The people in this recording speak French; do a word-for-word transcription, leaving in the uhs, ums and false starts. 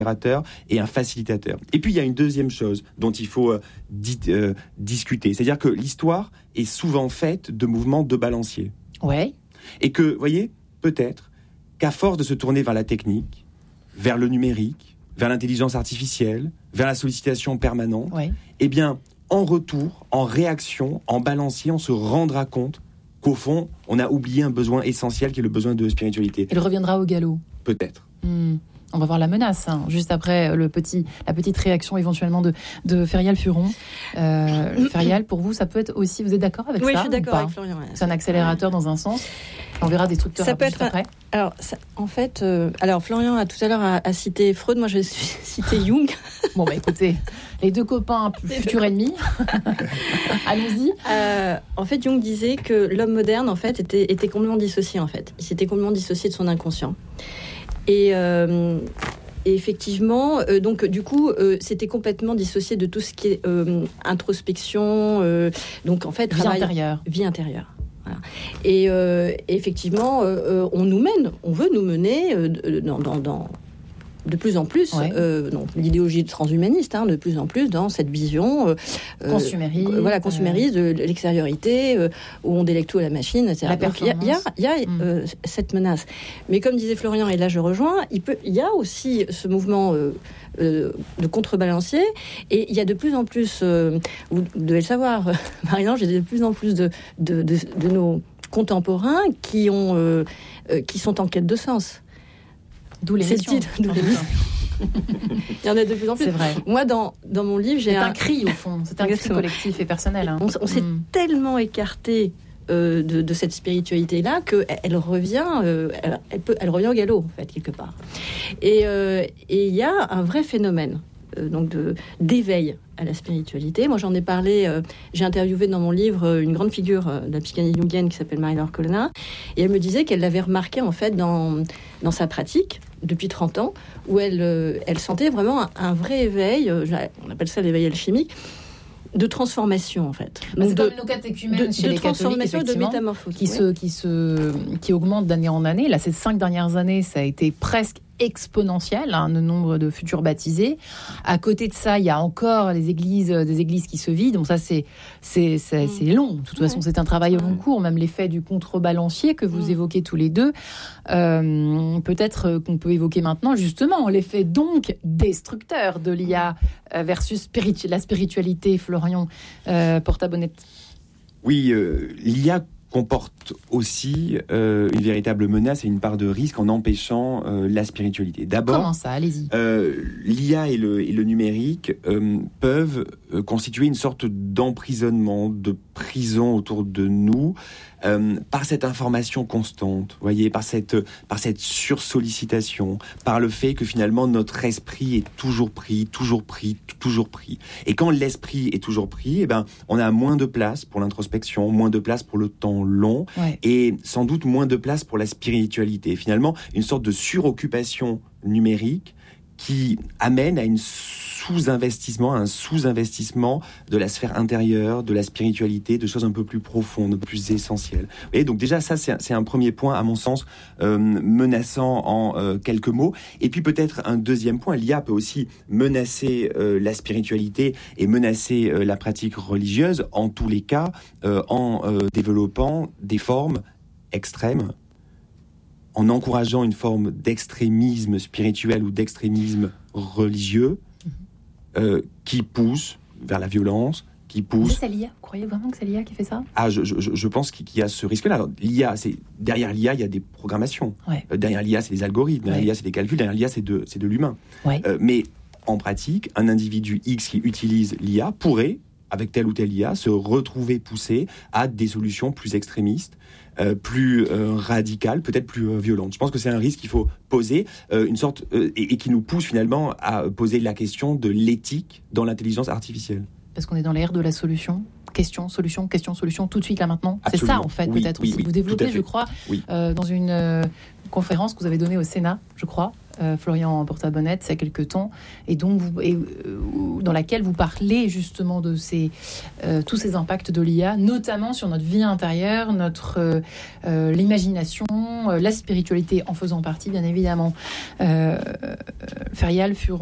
accélérateur et un facilitateur. Et puis il y a une deuxième chose dont il faut euh, di- euh, discuter, c'est-à-dire que l'histoire est souvent faite de mouvements de balancier. Ouais. Et que, vous voyez, peut-être qu'à force de se tourner vers la technique, vers le numérique, vers l'intelligence artificielle, vers la sollicitation permanente, Ouais. eh bien, en retour, en réaction, en balancier, on se rendra compte qu'au fond, on a oublié un besoin essentiel qui est le besoin de spiritualité. Il reviendra au galop. Peut-être. Hmm. On va voir la menace, hein, juste après le petit, la petite réaction éventuellement de, de Ferial Furon. Euh, Ferial, pour vous, ça peut être aussi... Vous êtes d'accord avec oui, ça? Oui, je suis d'accord avec Florian. Ouais. C'est un accélérateur dans un sens. On verra destructeur ça peut juste être après. Alors, ça, en fait, euh, alors Florian a tout à l'heure a, a cité Freud, moi je vais citer Jung. Bon, bah écoutez, les deux copains, futurs ennemis. Allons-y. Euh, en fait, Jung disait que l'homme moderne, en fait, était, était complètement dissocié, en fait. Il s'était complètement dissocié de son inconscient. Et... Euh, Et effectivement, euh, donc du coup, euh, c'était complètement dissocié de tout ce qui est euh, introspection. Euh, donc en fait, vie travail, intérieure. Vie intérieure. Voilà. Et euh, effectivement, euh, on nous mène, on veut nous mener euh, dans, dans, dans de plus en plus, ouais. euh, non, l'idéologie transhumaniste, hein, de plus en plus dans cette vision euh, consumériste, euh, voilà, consumériste de l'extériorité, euh, où on délecte tout à la machine, et cetera. La Donc il y a, il y a, il y a mm. euh, cette menace. Mais comme disait Florian, et là je rejoins, il peut, il y a aussi ce mouvement euh, euh, de contrebalancier, et il y a de plus en plus, euh, vous devez le savoir, euh, Marie-Ange, il y a de plus en plus de, de, de, de nos contemporains qui ont, euh, euh, qui sont en quête de sens. D'où l'émission. C'est le titre, d'où l'émission. Il y en a de plus en plus. C'est vrai. Moi, dans, dans mon livre, j'ai c'est un... un cri, au fond. C'est un Exactement. cri collectif et personnel. Hein. On, on s'est mm. tellement écarté euh, de, de cette spiritualité-là qu'elle elle revient, euh, elle, elle, peut, elle revient au galop, en fait, quelque part. Et il euh, y a un vrai phénomène euh, donc de, d'éveil à la spiritualité. Moi, j'en ai parlé, euh, j'ai interviewé dans mon livre euh, une grande figure euh, de la psychanalyse jungienne qui s'appelle Marie-Laure Colonna, et elle me disait qu'elle l'avait remarqué, en fait, dans, dans sa pratique, depuis trente ans, où elle, euh, elle sentait vraiment un, un vrai éveil, euh, on appelle ça l'éveil alchimique, de transformation, en fait. Bah, Donc c'est de, comme nos catéchumènes de, chez de les transformation catholiques, et de métamorphose. Qui, oui. se, qui, se, qui augmente d'année en année. Là, ces cinq dernières années, ça a été presque exponentiel, hein, le nombre de futurs baptisés. À côté de ça, il y a encore les églises, des églises qui se vident. Donc ça, c'est, c'est, c'est, c'est long. De toute façon, ouais. c'est un travail au long cours. Même l'effet du contrebalancier que vous mmh. évoquez tous les deux. Euh, peut-être qu'on peut évoquer maintenant, justement, l'effet donc destructeur de l'I A versus spiritu- la spiritualité, Florian euh, Porta-Bonnet. Oui, euh, l'I A comporte aussi euh, une véritable menace et une part de risque en empêchant euh, la spiritualité. D'abord, comment ça ? Allez-y. Euh, l'I A et le, et le numérique euh, peuvent euh, constituer une sorte d'emprisonnement, de prison autour de nous, euh, par cette information constante, voyez, par cette, par cette sursollicitation, par le fait que finalement notre esprit est toujours pris, toujours pris, toujours pris. Et quand l'esprit est toujours pris, eh ben, on a moins de place pour l'introspection, moins de place pour le temps long, ouais. et sans doute moins de place pour la spiritualité. Finalement, une sorte de suroccupation numérique qui amène à une sous-investissement, un sous-investissement de la sphère intérieure, de la spiritualité, de choses un peu plus profondes, plus essentielles. Et donc déjà, ça, c'est un, c'est un premier point, à mon sens, euh, menaçant en euh, quelques mots. Et puis peut-être un deuxième point, l'I A peut aussi menacer euh, la spiritualité et menacer euh, la pratique religieuse, en tous les cas, euh, en euh, développant des formes extrêmes, en encourageant une forme d'extrémisme spirituel ou d'extrémisme religieux, euh, qui pousse vers la violence, qui pousse... C'est l'I A ? Vous croyez vraiment que c'est l'I A qui fait ça ? Ah, je, je, je pense qu'il y a ce risque-là. Alors, l'I A, c'est, derrière l'I A, il y a des programmations. Ouais. Euh, derrière l'I A, c'est des algorithmes. Derrière ouais. l'I A, c'est des calculs. Derrière l'I A, c'est de, c'est de l'humain. Ouais. Euh, mais en pratique, un individu X qui utilise l'I A pourrait, avec telle ou telle I A, se retrouver poussé à des solutions plus extrémistes, euh, plus euh, radicales, peut-être plus euh, violentes. Je pense que c'est un risque qu'il faut poser, euh, une sorte, euh, et, et qui nous pousse finalement à poser la question de l'éthique dans l'intelligence artificielle. Parce qu'on est dans l'ère de la solution. Question, solution, question, solution, tout de suite là maintenant. Absolument. C'est ça en fait, oui, peut-être oui, aussi. oui, vous développez, je crois, oui. euh, dans une euh, conférence que vous avez donnée au Sénat, je crois. euh, Florian Porta-Bonnette, il y a quelques temps, et donc vous, et, euh, dans laquelle vous parlez justement de ces, euh, tous ces impacts de l'I A, notamment sur notre vie intérieure, notre euh, euh, l'imagination, euh, la spiritualité en faisant partie, bien évidemment. Euh, Ferial fut